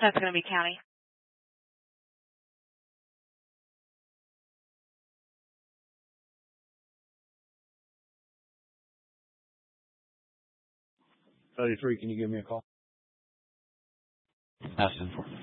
That's going to be county. Can you give me a call? Ask him for.